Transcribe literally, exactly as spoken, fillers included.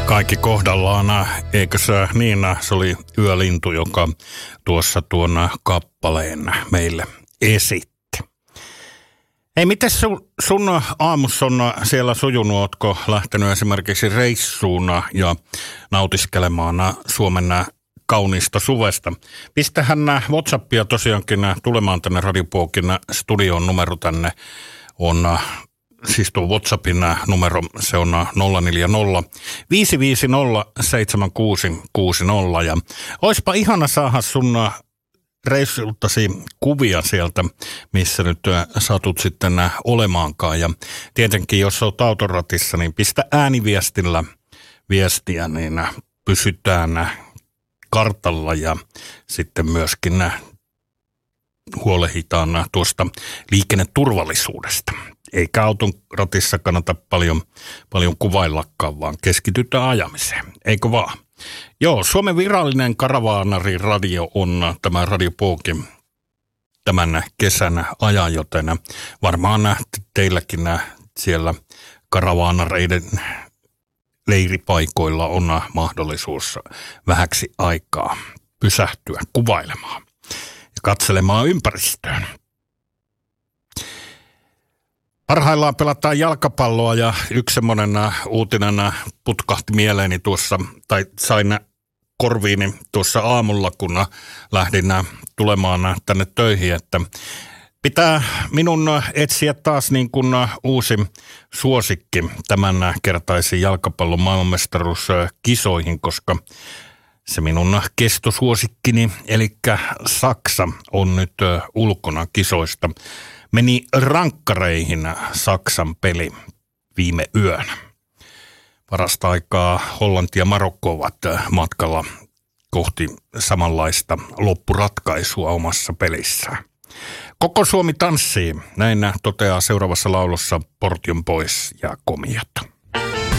Kaikki kohdallaan, eikö se niin? Se oli Yölintu, joka tuossa tuon kappaleen meille esitti. Ei, miten sun, sun aamussa on siellä sujunut? Ootko lähtenyt esimerkiksi reissuun ja nautiskelemaan Suomen kauniista suvesta? Pistähän WhatsAppia tosiaankin tulemaan tänne Radiopuokin studion. Numero tänne on, siis tuo WhatsAppin numero, se on nolla neljä nolla viisi viisi nolla seitsemän kuusi kuusi nolla. Ja oispa ihana saada sun reissultasi kuvia sieltä, missä nyt satut sitten olemaankaan. Ja tietenkin, jos olet autoratissa, niin pistä ääniviestillä viestiä, niin pysytään kartalla ja sitten myöskin huolehditaan tuosta liikenneturvallisuudesta. Eikä auton ratissa kannata paljon, paljon kuvaillakaan, vaan keskitytään ajamiseen. Eikö vaan? Joo, Suomen virallinen karavaanariradio on tämä Radiopuoki tämän kesän ajan, joten varmaan teilläkin siellä karavaanareiden leiripaikoilla on mahdollisuus vähäksi aikaa pysähtyä kuvailemaan ja katselemaan ympäristöön. Parhaillaan pelataan jalkapalloa ja yksi semmoinen uutinen putkahti mieleeni tuossa, tai sain korviini tuossa aamulla, kun lähdin tulemaan tänne töihin, että pitää minun etsiä taas niin kuin uusi suosikki tämän kertaisiin jalkapallon maailmanmestaruuskisoihin, koska se minun kestosuosikkini, eli Saksa, on nyt ulkona kisoista. Meni rankkareihin Saksan peli viime yönä. Parasta aikaa Hollanti ja Marokko ovat matkalla kohti samanlaista loppuratkaisua omassa pelissään. Koko Suomi tanssii, näin toteaa seuraavassa laulussa Portion Boys ja Komiot.